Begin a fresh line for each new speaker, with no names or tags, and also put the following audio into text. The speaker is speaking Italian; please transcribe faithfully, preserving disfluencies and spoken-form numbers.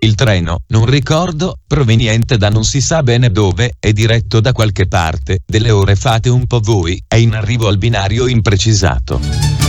Il treno, non ricordo, proveniente da non si sa bene dove, è diretto da qualche parte, delle ore fate un po' voi, è in arrivo al binario imprecisato.